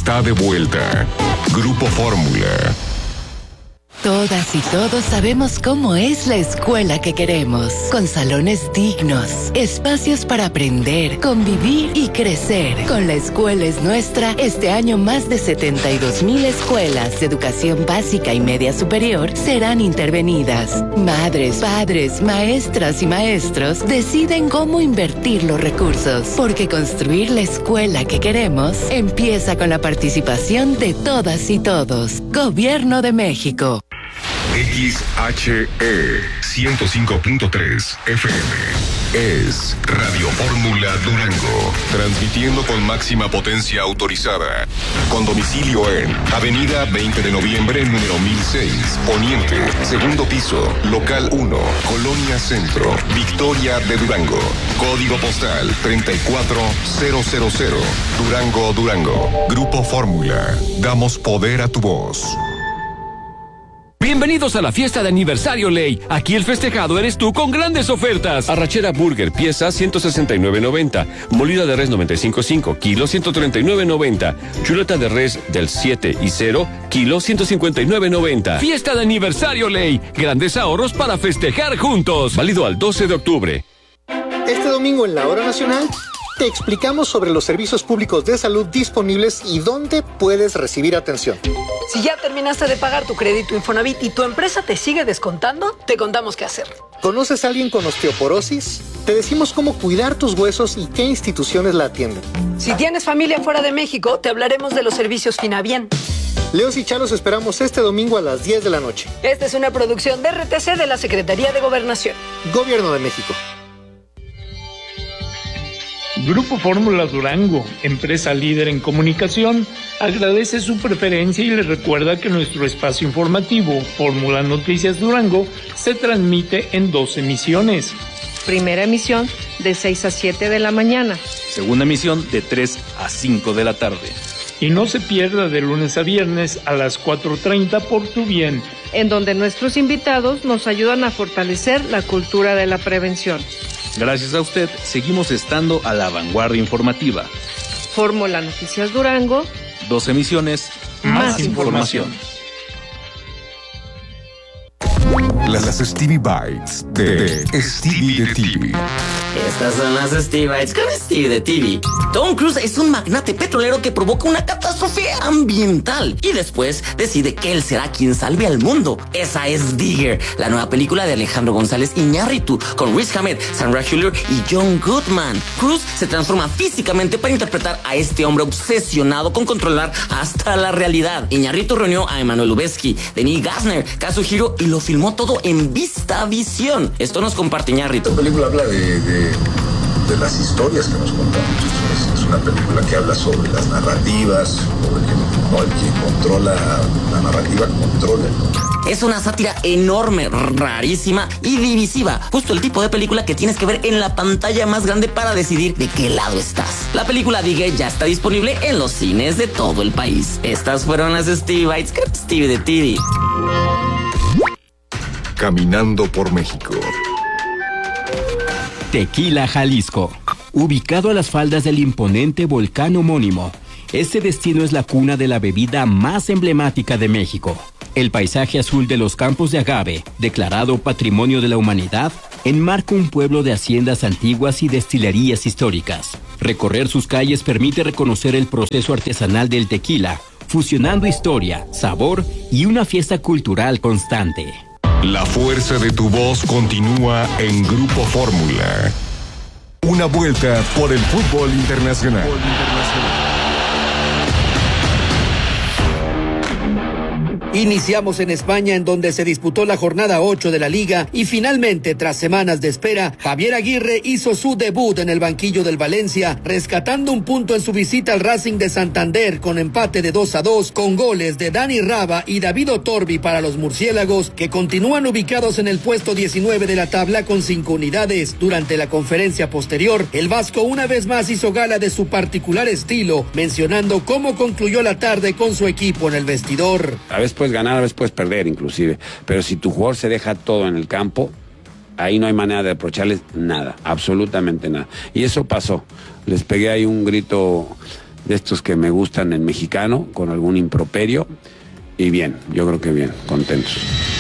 está de vuelta. Grupo Fórmula. Todas y todos sabemos cómo es la escuela que queremos, con salones dignos, espacios para aprender, convivir y crecer. Con La Escuela es Nuestra, este año más de 72,000 escuelas de educación básica y media superior serán intervenidas. Madres, padres, maestras y maestros deciden cómo invertir los recursos, porque construir la escuela que queremos empieza con la participación de todas y todos. Gobierno de México. XHE 105.3 FM es Radio Fórmula Durango, transmitiendo con máxima potencia autorizada, con domicilio en Avenida 20 de Noviembre, número 1006, Poniente, segundo piso, local 1, Colonia Centro, Victoria de Durango, código postal 34000, Durango, Durango. Grupo Fórmula, damos poder a tu voz. Bienvenidos a la fiesta de aniversario Ley. Aquí el festejado eres tú con grandes ofertas. Arrachera Burger, pieza 169.90. Molida de res 95.5, kilo 139.90. Chuleta de res del 7 y 0, kilo 159.90. Fiesta de aniversario Ley. Grandes ahorros para festejar juntos. Válido al 12 de octubre. Este domingo en la Hora Nacional te explicamos sobre los servicios públicos de salud disponibles y dónde puedes recibir atención. Si ya terminaste de pagar tu crédito Infonavit y tu empresa te sigue descontando, te contamos qué hacer. ¿Conoces a alguien con osteoporosis? Te decimos cómo cuidar tus huesos y qué instituciones la atienden. Si tienes familia fuera de México, te hablaremos de los servicios Finabien. Leos y Chalos esperamos este domingo a las 10 de la noche. Esta es una producción de RTC de la Secretaría de Gobernación. Gobierno de México. Grupo Fórmula Durango, empresa líder en comunicación, agradece su preferencia y les recuerda que nuestro espacio informativo, Fórmula Noticias Durango, se transmite en 2 emisiones. Primera emisión de 6 a 7 de la mañana. Segunda emisión de 3 a 5 de la tarde. Y no se pierda de lunes a viernes a las 4:30 por Tu Bien, en donde nuestros invitados nos ayudan a fortalecer la cultura de la prevención. Gracias a usted, seguimos estando a la vanguardia informativa. Fórmula Noticias Durango. 2 emisiones, más información. Las Stevie Bites de Stevie de TV. Estas son las Stevie Bites con Stevie de TV. Tom Cruise es un magnate petrolero que provoca una catástrofe ambiental y después decide que él será quien salve al mundo. Esa es Digger, la nueva película de Alejandro González Iñárritu con Riz Ahmed, Sandra Hüller y John Goodman. Cruise se transforma físicamente para interpretar a este hombre obsesionado con controlar hasta la realidad. Iñárritu reunió a Emmanuel Lubezki, Denis Gassner, Kazuhiro y lo filmó todo en VistaVision. Esto nos comparte Iñárritu. Esta película habla de las historias que nos contamos. Es una película que habla sobre las narrativas, sobre el que controla la narrativa, controla. Es una sátira enorme, rarísima y divisiva. Justo el tipo de película que tienes que ver en la pantalla más grande para decidir de qué lado estás. La película Digger ya está disponible en los cines de todo el país. Estas fueron las Stevie Bites con Stevie de TV. Caminando por México. Tequila, Jalisco. Ubicado a las faldas del imponente volcán homónimo, este destino es la cuna de la bebida más emblemática de México. El paisaje azul de los campos de agave, declarado Patrimonio de la Humanidad, enmarca un pueblo de haciendas antiguas y destilerías históricas. Recorrer sus calles permite reconocer el proceso artesanal del tequila, fusionando historia, sabor y una fiesta cultural constante. La fuerza de tu voz continúa en Grupo Fórmula. Una vuelta por el fútbol internacional. Iniciamos en España, en donde se disputó la jornada 8 de la Liga y finalmente, tras semanas de espera, Javier Aguirre hizo su debut en el banquillo del Valencia, rescatando un punto en su visita al Racing de Santander con empate de 2-2, con goles de Dani Raba y David Otorbi para los murciélagos, que continúan ubicados en el puesto 19 de la tabla con 5 unidades. Durante la conferencia posterior, el vasco una vez más hizo gala de su particular estilo, mencionando cómo concluyó la tarde con su equipo en el vestidor. A veces puedes ganar, a veces puedes perder inclusive, pero si tu jugador se deja todo en el campo, ahí no hay manera de reprocharles nada, absolutamente nada. Y eso pasó. Les pegué ahí un grito de estos que me gustan en mexicano, con algún improperio. Y bien, yo creo que bien, contentos.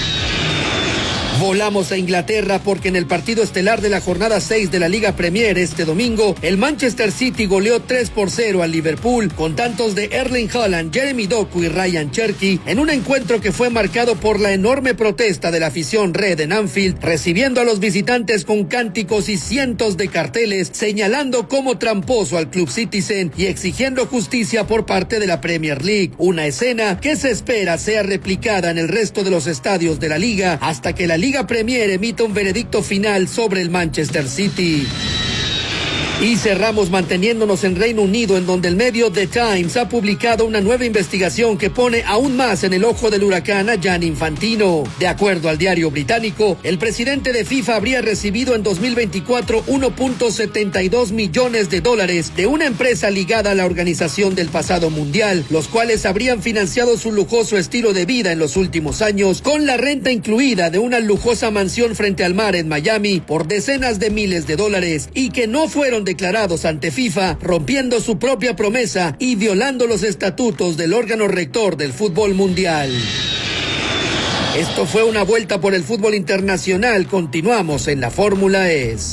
Volamos a Inglaterra porque en el partido estelar de la jornada 6 de la Liga Premier este domingo, el Manchester City goleó 3-0 al Liverpool con tantos de Erling Haaland, Jeremy Doku y Ryan Cherky en un encuentro que fue marcado por la enorme protesta de la afición red en Anfield, recibiendo a los visitantes con cánticos y cientos de carteles señalando como tramposo al Club Citizen y exigiendo justicia por parte de la Premier League, una escena que se espera sea replicada en el resto de los estadios de la liga hasta que la Liga Premier emita un veredicto final sobre el Manchester City. Y cerramos manteniéndonos en Reino Unido, en donde el medio The Times ha publicado una nueva investigación que pone aún más en el ojo del huracán a Gianni Infantino. De acuerdo al diario británico, el presidente de FIFA habría recibido en 2024 $1.72 millones de una empresa ligada a la organización del pasado mundial, los cuales habrían financiado su lujoso estilo de vida en los últimos años, con la renta incluida de una lujosa mansión frente al mar en Miami por decenas de miles de dólares, y que no fueron declarados ante FIFA, rompiendo su propia promesa y violando los estatutos del órgano rector del fútbol mundial. Esto fue una vuelta por el fútbol internacional. Continuamos en la Fórmula ES.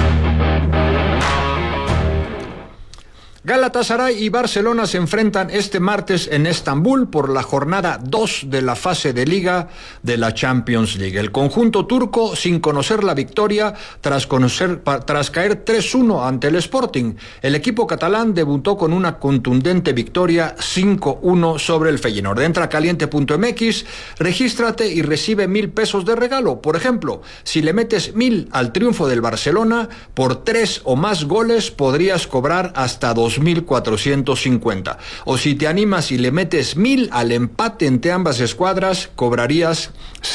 Galatasaray y Barcelona se enfrentan este martes en Estambul por la jornada 2 de la fase de liga de la Champions League. El conjunto turco, sin conocer la victoria tras caer 3-1 ante el Sporting. El equipo catalán debutó con una contundente victoria 5-1 sobre el Feyenoord. Entra a caliente.mx, regístrate y recibe $1,000 de regalo. Por ejemplo, si le metes 1,000 al triunfo del Barcelona, por 3 o más goles podrías cobrar hasta 2,450. O si te animas y le metes 1,000 al empate entre ambas escuadras, cobrarías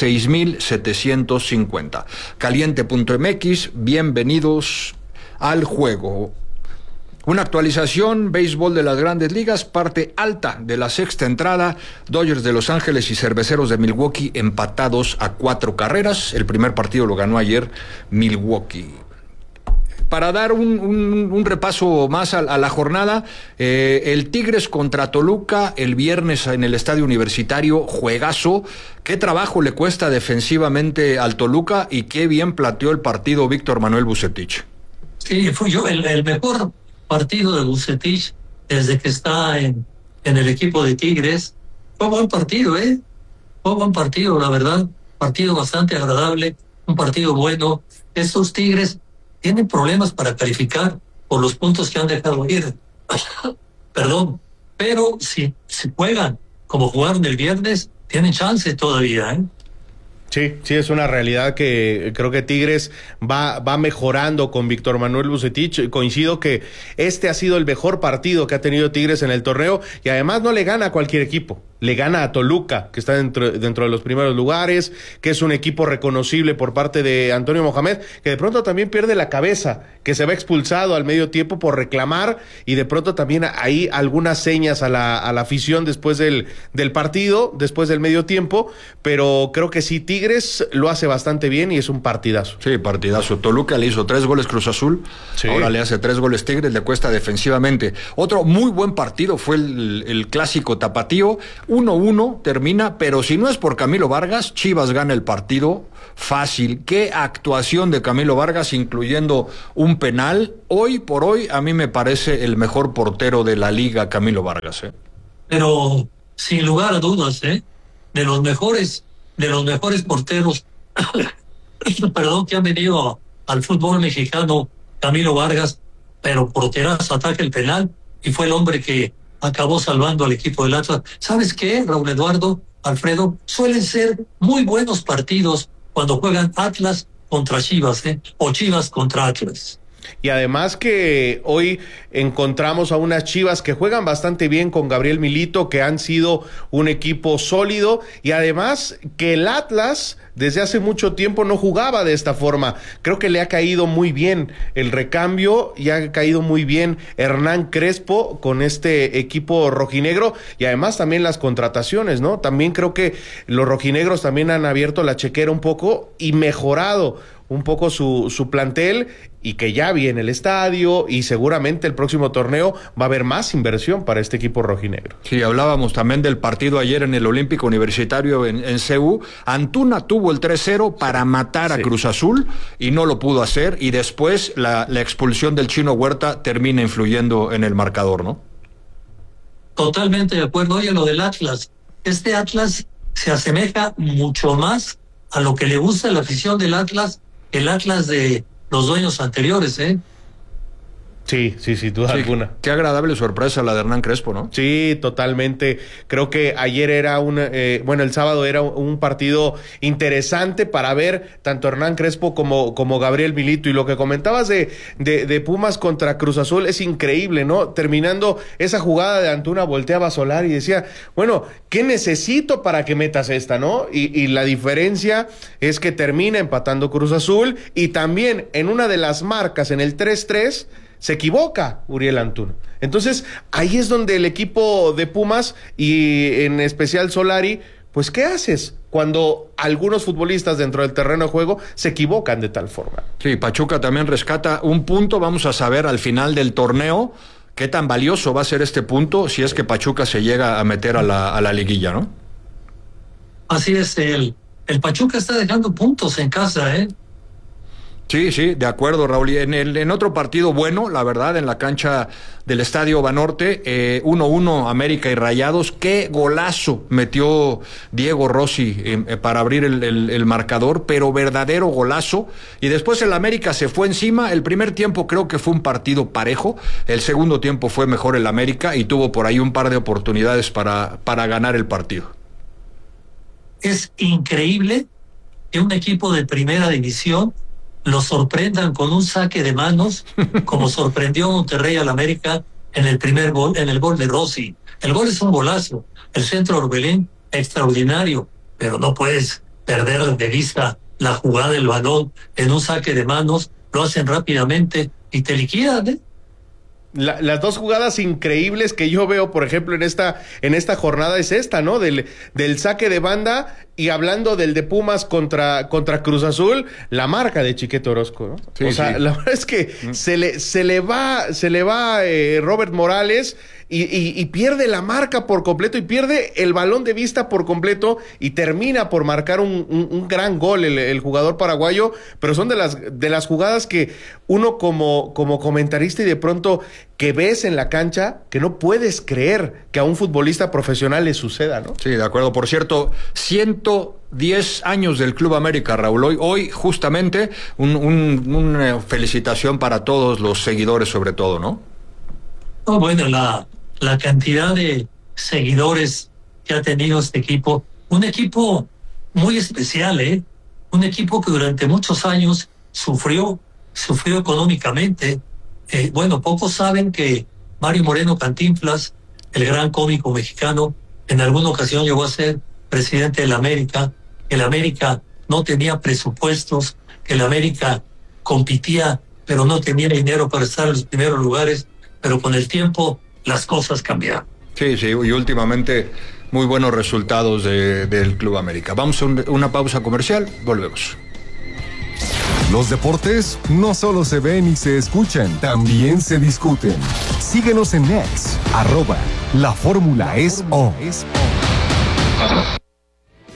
6,750. Caliente.mx, bienvenidos al juego. Una actualización, béisbol de las Grandes Ligas, parte alta de la sexta entrada, Dodgers de Los Ángeles y Cerveceros de Milwaukee empatados a 4 carreras. El primer partido lo ganó ayer Milwaukee. Para dar un repaso más a la jornada, el Tigres contra Toluca el viernes en el Estadio Universitario, juegazo. Qué trabajo le cuesta defensivamente al Toluca y qué bien planteó el partido Víctor Manuel Vucetich. Sí, fue el mejor partido de Vucetich desde que está en el equipo de Tigres. Fue buen partido, Fue buen partido, la verdad. Partido bastante agradable, un partido bueno. Estos Tigres tienen problemas para calificar por los puntos que han dejado ir. Perdón. Pero si juegan como jugaron el viernes, tienen chance todavía, Sí, es una realidad que creo que Tigres va mejorando con Víctor Manuel Vucetich. Coincido que este ha sido el mejor partido que ha tenido Tigres en el torneo y además no le gana a cualquier equipo. Le gana a Toluca, que está dentro de los primeros lugares, que es un equipo reconocible por parte de Antonio Mohamed, que de pronto también pierde la cabeza, que se va expulsado al medio tiempo por reclamar y de pronto también hay algunas señas a la afición después del partido, después del medio tiempo, pero creo que sí, Tigres lo hace bastante bien y es un partidazo. Sí, partidazo. Toluca le hizo 3 goles Cruz Azul, sí. Ahora le hace 3 goles Tigres, le cuesta defensivamente. Otro muy buen partido fue el clásico tapatío. 1-1 termina, pero si no es por Camilo Vargas, Chivas gana el partido fácil. Qué actuación de Camilo Vargas, incluyendo un penal. Hoy por hoy, a mí me parece el mejor portero de la liga, Camilo Vargas. Pero sin lugar a dudas, de los mejores porteros, perdón, que han venido al fútbol mexicano, Camilo Vargas, pero porterazo, ataca el penal y fue el hombre que acabó salvando al equipo del Atlas. ¿Sabes qué, Raúl Eduardo, Alfredo? Suelen ser muy buenos partidos cuando juegan Atlas contra Chivas, o Chivas contra Atlas. Y además que hoy encontramos a unas Chivas que juegan bastante bien con Gabriel Milito, que han sido un equipo sólido, y además que el Atlas desde hace mucho tiempo no jugaba de esta forma. Creo que le ha caído muy bien el recambio y ha caído muy bien Hernán Crespo con este equipo rojinegro, y además también las contrataciones, ¿no? También creo que los rojinegros también han abierto la chequera un poco y mejorado un poco su plantel y que ya viene el estadio y seguramente el próximo torneo va a haber más inversión para este equipo rojinegro. Sí, hablábamos también del partido ayer en el Olímpico Universitario en CU. Antuna tuvo el 3-0 para matar a Cruz Azul y no lo pudo hacer, y después la expulsión del Chino Huerta termina influyendo en el marcador, ¿no? Totalmente de acuerdo. Oye, lo del Atlas. Este Atlas se asemeja mucho más a lo que le gusta a la afición del Atlas, el Atlas de los dueños anteriores, ¿eh? Sí, sin duda alguna. Qué agradable sorpresa la de Hernán Crespo, ¿no? Sí, totalmente. Creo que ayer era el sábado era un partido interesante para ver tanto Hernán Crespo como Gabriel Milito. Y lo que comentabas de Pumas contra Cruz Azul es increíble, ¿no? Terminando esa jugada de Antuna, volteaba a Solari y decía, bueno, ¿qué necesito para que metas esta, no? Y la diferencia es que termina empatando Cruz Azul, y también en una de las marcas, en el 3-3, se equivoca Uriel Antuna. Entonces, ahí es donde el equipo de Pumas, y en especial Solari, pues, ¿qué haces cuando algunos futbolistas dentro del terreno de juego se equivocan de tal forma? Sí, Pachuca también rescata un punto. Vamos a saber al final del torneo qué tan valioso va a ser este punto si es que Pachuca se llega a meter a la liguilla, ¿no? Así es, el Pachuca está dejando puntos en casa, ¿eh? Sí, de acuerdo, Raúl. Y en otro partido bueno, la verdad, en la cancha del Estadio Banorte, 1-1 América y Rayados. Qué golazo metió Diego Rossi para abrir el marcador, pero verdadero golazo. Y después el América se fue encima. El primer tiempo creo que fue un partido parejo. El segundo tiempo fue mejor el América y tuvo por ahí un par de oportunidades para ganar el partido. Es increíble que un equipo de primera división lo sorprendan con un saque de manos, como sorprendió Monterrey al América en el primer gol, en el gol de Rossi. El gol es un golazo, el centro Orbelín extraordinario, pero no puedes perder de vista la jugada del balón en un saque de manos. Lo hacen rápidamente y te liquidan, ¿eh? Las dos jugadas increíbles que yo veo, por ejemplo, en esta jornada es esta, ¿no? Del saque de banda, y hablando del de Pumas contra Cruz Azul, la marca de Chiquete Orozco, ¿no? Sí, la verdad es que se le va Robert Morales y pierde la marca por completo, y pierde el balón de vista por completo, y termina por marcar un gran gol el jugador paraguayo. Pero son de las jugadas que uno como comentarista, y de pronto que ves en la cancha, que no puedes creer que a un futbolista profesional le suceda, ¿no? Sí, de acuerdo. Por cierto, 110 años del Club América, Raúl. Hoy justamente, una felicitación para todos los seguidores, sobre todo, ¿no? Oh, bueno, la cantidad de seguidores que ha tenido este equipo, un equipo muy especial, ¿eh? Un equipo que durante muchos años sufrió económicamente. Bueno, pocos saben que Mario Moreno Cantinflas, el gran cómico mexicano, en alguna ocasión llegó a ser presidente de la América. El América no tenía presupuestos, el América compitía, pero no tenía dinero para estar en los primeros lugares, pero con el tiempo las cosas cambiaron. Sí, y últimamente muy buenos resultados del Club América. Vamos a una pausa comercial, volvemos. Los deportes no solo se ven y se escuchan, también se discuten. Síguenos en X, @LaFórmulaEsO.